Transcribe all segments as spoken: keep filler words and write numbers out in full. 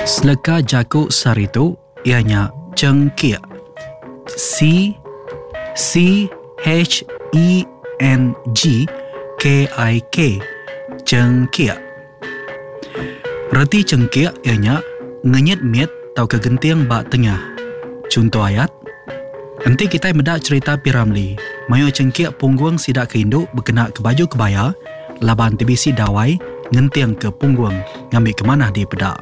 Seleka jakuk sarito ianya cengkik. C C H E N G K I K, cengkik. Reti cengkik ianya ngenyit miet tau kegenting bak tengah. Contoh ayat. Nanti kita medak cerita Piramli. Mayo cengkik punggung sidak ke induk berkena ke baju kebaya, laban tibisi dawai ngentiang ke punggung ngambil ke mana di pedak.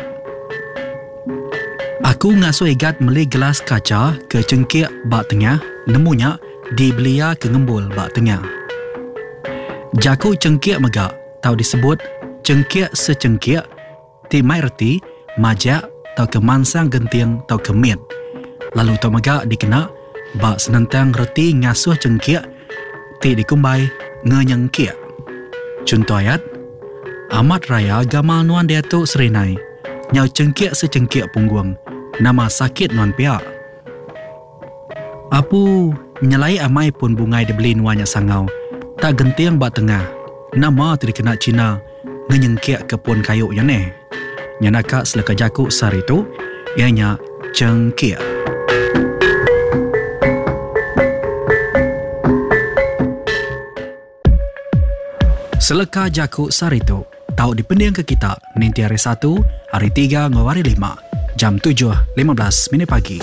Aku ngasuh igat meli gelas kaca ke cengkik bak tengah, nemunya di belia ke ngembul bak tengah. Jakuk cengkik megak, tau disebut cengkik secengkik, ti mai reti, majak, tau ke mansang gentiang tau ke miet. Lalu tau megak dikena, bak senentang reti ngasuh cengkik, ti dikumbai ngenyengkik. Contoh ayat, amat raya gamal nuan Datuk Serenai, nyau cengkik secengkik punggung, nama sakit nuan piak. Apu nyelai amai pun bungai dibeli nuannya sangau, tak gentiang bak tengah, nama tu dikena Cina, ngenyengkik ke pun kayu yang ne. Nyanaka seleka jakuk sarito, ianya cengkik. Seleka jakuk sarito, tahu dipending ke kita nanti hari satu, hari tiga, ngawari lima, jam tujuh lima belas minit pagi.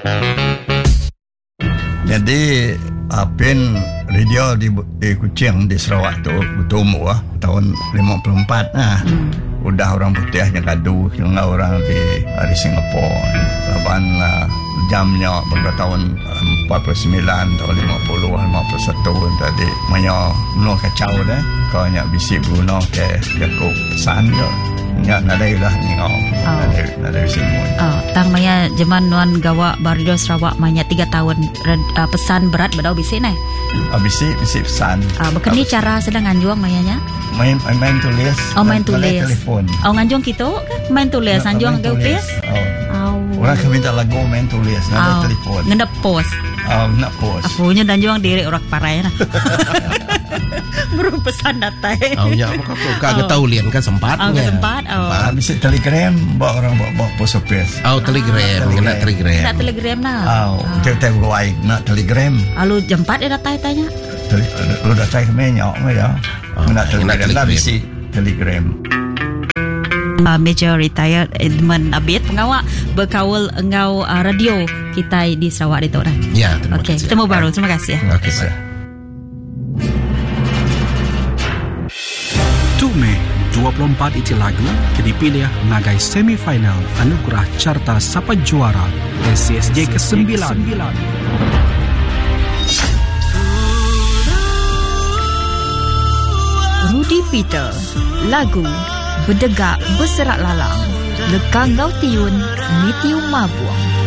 Jadi Apin radio di, di Kuching di Sarawak tu bertumbuh tahun lima puluh empat nah. Hmm. Udah orang putih yang gaduh dengan orang di dari Singapura. Laban uh, jamnya pada tahun empat puluh sembilan, tahun lima puluh, lima puluh satu tadi banyak menua kacau dah. Kau nyak bisik guna ke jakuk san ke. Nyak nadai lah ni kau. Nadai nadai bisik mun. Oh, tang maya zaman nuan gawa Barrio Sarawak maya tiga tahun uh, pesan berat badau bisik nai. Ah bisik bisik pesan. Ah bekeni cara sedang anjuang mayanya? Main main tulis. Oh main tulis. Telefon. Oh nganjung gitu kan? Main tulis anjuang gaupis. Oh. Orang kami minta lagu main tulis, nada telefon. Ngendap pos. Oh, nak pos. Apunya dan juang diri orang parai nah. Baru pesan datai. Oh ya, kau kau tahu lian kan sempat. Oh sempat. Oh. Bisa telegram, bawa orang bawa bawa pos office. Oh telegram, nak telegram. Nak telegram nah. Oh, tiap-tiap gua nak telegram. Lalu jam empat dia datai tanya. Lu datai kami nyok me ya. Nak telegram lah bisi telegram. Uh, Major Retired Edmund Abid pengawal berkawal engau uh, radio kita di Sarawak itu orang. Ya, terima okay, kasih. Temu baru. Terima kasih ya. Okey, baik. tujuh Mei dua puluh empat itu lagu kedipilih ngagai semifinal anugerah carta Sapa Juara S C S J ke sembilan. Rudy Peter, lagu Berdegak Berserak Lalang, Lekang Gau Tiun, Mitiu Mabuang.